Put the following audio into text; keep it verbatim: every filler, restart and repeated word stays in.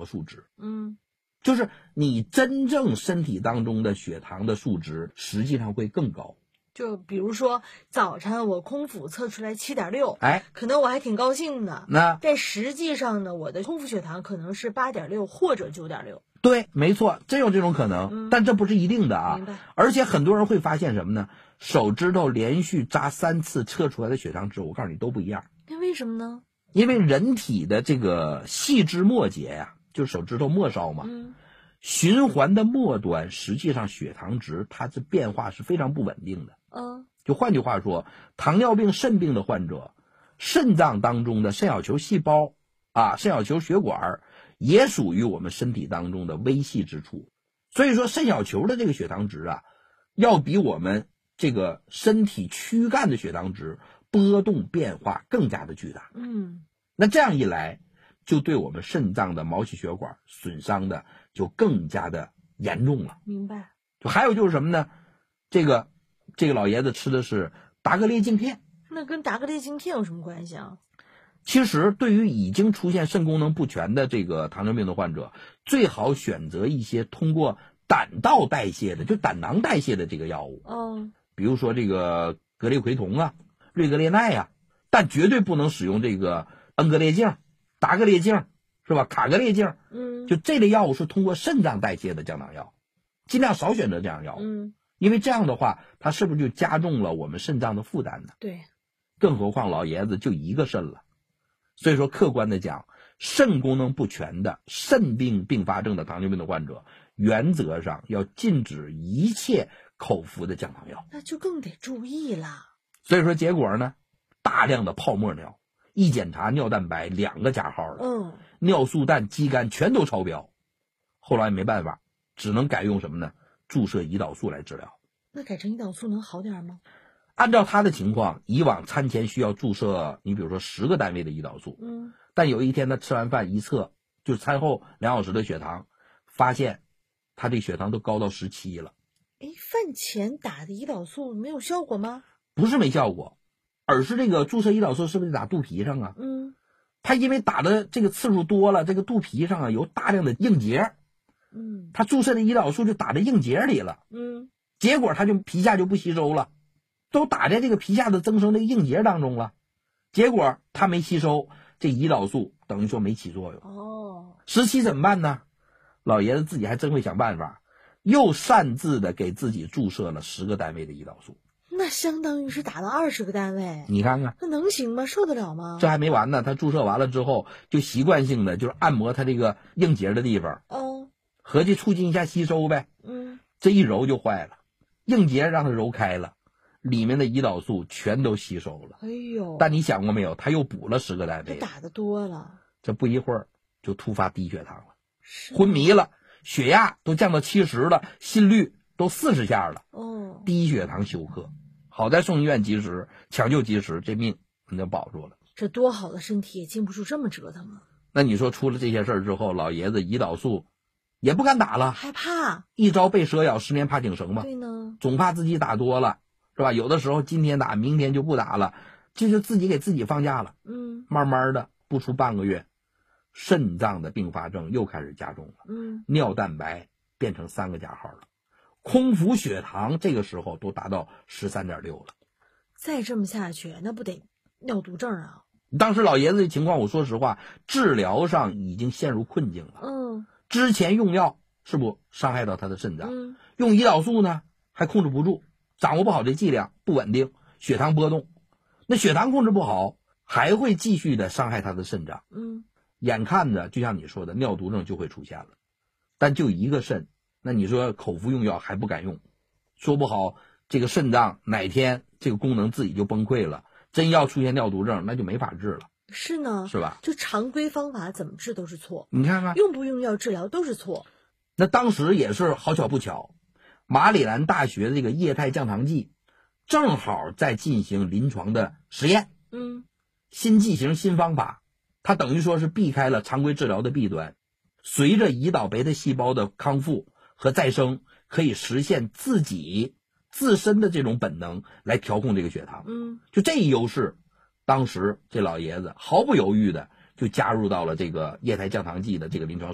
个数值。 嗯， 就是你真正身体当中的血糖的数值实际上会更高。 就比如说早晨我空腹测出来 七点六， 哎， 可能我还挺高兴的， 那但实际上呢，我的空腹血糖可能是 八点六 或者 九点六。 对，没错，真有这种可能， 嗯， 但这不是一定的啊。 明白。 而且很多人会发现什么呢？手指头连续扎三次测出来的血糖值，我告诉你都不一样。 那为什么呢？ 因为人体的这个细枝末节呀、啊，就是手指头末梢嘛， 嗯， 循环的末端，实际上血糖值它是变化是非常不稳定的。 嗯， 就换句话说，糖尿病肾病的患者，肾脏当中的肾小球细胞啊，肾小球血管也属于我们身体当中的微细之处。所以说肾小球的这个血糖值啊，要比我们这个身体躯干的血糖值波动变化更加的巨大。 嗯， 那这样一来，就对我们肾脏的毛细血管损伤的就更加的严重了。 明白。 就还有就是什么呢？这个这个老爷子吃的是达格列净片。 那跟达格列净片有什么关系啊？ 其实对于已经出现肾功能不全的这个糖尿病的患者，最好选择一些通过胆道代谢的，就胆囊代谢的这个药物。 嗯， 比如说这个格列奎酮啊、瑞格列奈啊，但绝对不能使用这个恩格列净、达格列净，是吧？卡格列净。 嗯， 就这类药物是通过肾脏代谢的降糖药，尽量少选择这样药物。 嗯， 因为这样的话，它是不是就加重了我们肾脏的负担呢？ 对。 更何况老爷子就一个肾了。所以说客观的讲，肾功能不全的肾病并发症的糖尿病的患者，原则上要禁止一切口服的降糖药。 那就更得注意啦。 所以说结果呢，大量的泡沫尿，一检查尿蛋白两个加号了， 嗯， 尿素氮、肌酐全都超标。后来没办法，只能改用什么呢？注射胰岛素来治疗。 那改成胰岛素能好点吗？ 按照他的情况，以往餐前需要注射你比如说十个单位的胰岛素， 嗯， 但有一天他吃完饭一测，就是餐后两小时的血糖，发现他这血糖都高到十七了。 哎，饭前打的胰岛素没有效果吗？ 不是没效果，而是这个注射胰岛素是不是得打肚皮上啊？ 嗯， 他因为打的这个次数多了，这个肚皮上啊有大量的硬结， 嗯， 他注射的胰岛素就打在硬结里了， 嗯， 结果他就皮下就不吸收了，都打在这个皮下的增生这个硬结当中了，结果他没吸收，这胰岛素等于说没起作用。 哦， 十七怎么办呢？老爷子自己还真会想办法，又擅自的给自己注射了十个单位的胰岛素。 那相当于是打了二十个单位， 你看看， 那能行吗？受得了吗？ 这还没完呢，他注射完了之后，就习惯性的就是按摩他这个硬结的地方， 哦， 合计促进一下吸收呗。 嗯， 这一揉就坏了，硬结让他揉开了，里面的胰岛素全都吸收了。 哎呦， 但你想过没有，他又补了十个单位， 这打的多了， 这不一会儿就突发低血糖了， 是昏迷了，血压都降到七十了，心率都四十下了。 哦， 低血糖休克，好在送医院及时，抢救及时，这命你就保住了。 这多好的身体也经不住这么折腾啊！ 那你说出了这些事儿之后，老爷子胰岛素也不敢打了， 害怕， 一朝被蛇咬，十年怕井绳嘛。 对呢， 总怕自己打多了，是吧？有的时候今天打，明天就不打了，这就自己给自己放假了。 嗯， 慢慢的，不出半个月，肾脏的并发症又开始加重了， 嗯， 尿蛋白变成三个加号了，空腹血糖这个时候都达到十三点六了。 再这么下去，那不得尿毒症啊？ 当时老爷子的情况，我说实话，治疗上已经陷入困境了。 嗯， 之前用药是不伤害到他的肾脏， 嗯， 用胰岛素呢还控制不住，掌握不好这剂量，不稳定，血糖波动。那血糖控制不好，还会继续的伤害他的肾脏。 嗯， 眼看着就像你说的，尿毒症就会出现了。但就一个肾，那你说口服用药还不敢用，说不好这个肾脏哪天这个功能自己就崩溃了，真要出现尿毒症，那就没法治了。 是呢， 是吧？ 就常规方法怎么治都是错， 你看看， 用不用药治疗都是错。 那当时也是好巧不巧，马里兰大学的这个液态降糖剂正好在进行临床的实验。 嗯， 新剂型新方法，它等于说是避开了常规治疗的弊端，随着胰岛贝塔细胞的康复和再生，可以实现自己自身的这种本能来调控这个血糖。 嗯， 就这一优势，当时这老爷子毫不犹豫的就加入到了这个液态降糖剂的这个临床